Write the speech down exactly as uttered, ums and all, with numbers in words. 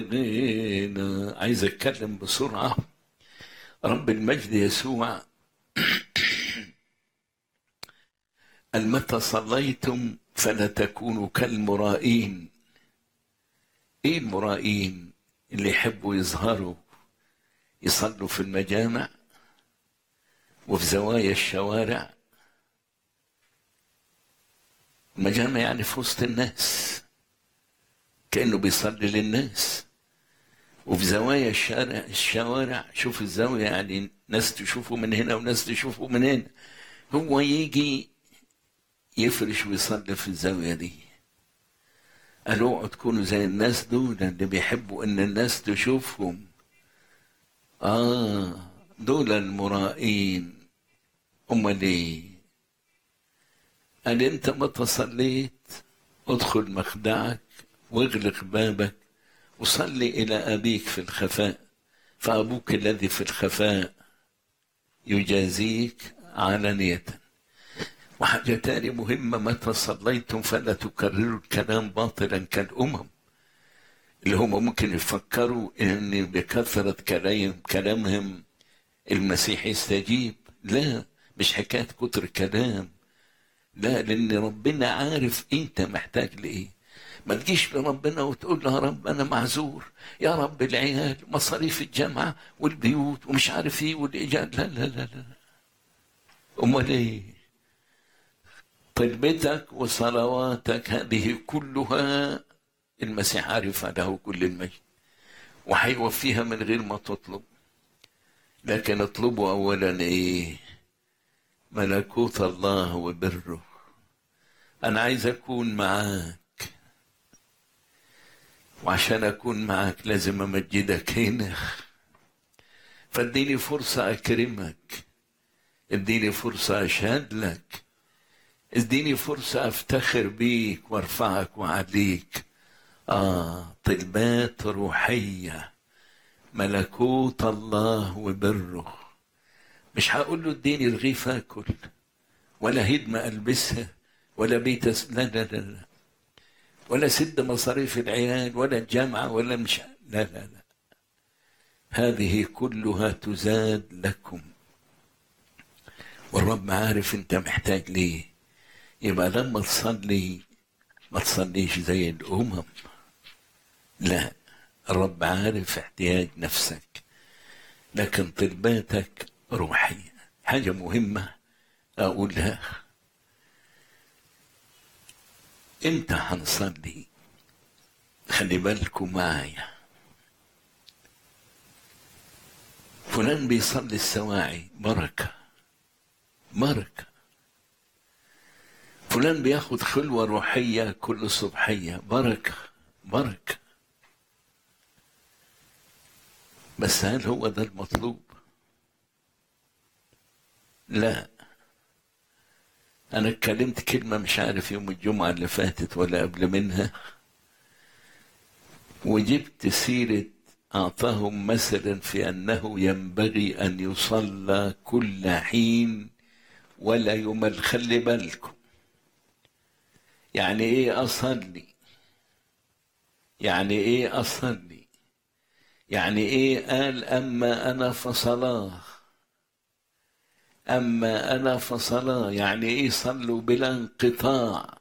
أنا عايز أتكلم بسرعة. رب المجد يسوع قال: متى صليتم فلا تكونوا كالمرائين. إيه المرائين؟ اللي يحبوا يظهروا، يصلوا في المجامع وفي زوايا الشوارع. المجامع يعني في وسط الناس، كأنه بيصلي للناس. وفي زوايا الشارع الشوارع، شوف الزاوية يعني ناس تشوفه من هنا وناس تشوفه من هنا. هو يجي يفرش ويصلي في الزاوية دي. قالوا اوعوا تكونوا زي الناس دول اللي بيحبوا ان الناس تشوفهم. اه دول المرائين. امال ايه؟ قال: انت متى صليت ادخل مخدعك واغلق بابك وصلي الى ابيك في الخفاء، فابوك الذي في الخفاء يجازيك علانية. وحاجة تاني مهمة: متى صليتم فلا تكرروا الكلام باطلا كالأمم، اللي هم ممكن يفكروا ان بكثرة كلام كلامهم المسيح يستجيب. لا، مش حكاية كتر كلام، لا، لان ربنا عارف انت محتاج لايه. ما تجيش لربنا وتقول له: يا رب انا معذور، يا رب العيال، مصاريف الجامعة والبيوت ومش عارف ايه والايجار. لا لا لا لا. امال ايه؟ طلبتك وصلواتك هذه كلها المسيح عارف له كل المجد، وهيوفيها من غير ما تطلب. لكن اطلبوا اولا ايه؟ ملكوت الله وبره. انا عايز اكون معاك، وعشان اكون معاك لازم امجدك هنا. فاديني فرصة اكرمك، اديني فرصة اشهد لك، اديني فرصة افتخر بيك وارفعك واعليك. اه طلبات روحية، ملكوت الله وبره. مش هقول له اديني رغيف اكل ولا هدمة البسها ولا بيت أس... لا لا لا لا، ولا سد مصاريف العيال ولا الجامعة ولا مش لا لا لا. هذه كلها تزاد لكم، والرب عارف انت محتاج ليه. يبقى لما تصلي ما تصليش زي الأمم، لا، الرب عارف احتياج نفسك، لكن طلباتك روحية. حاجة مهمة أقولها: امتى هنصلي؟ خلي بالكم معايا. فلان بيصلي السواعي، بركة بركة. فلان بياخد خلوة روحية كل صبحية، بركة بركة. بس هل هو ده المطلوب؟ لا. أنا اتكلمت كلمة مش عارف يوم الجمعة اللي فاتت ولا قبل منها، وجبت سيرة أعطاهم مثلا في أنه ينبغي أن يصلى كل حين ولا يمل. خلي بالكم، يعني إيه أصلي؟ يعني إيه أصلي؟ يعني إيه قال: أما أنا فصلاه؟ أما أنا فصلاه يعني إيه؟ صلوا بلا انقطاع.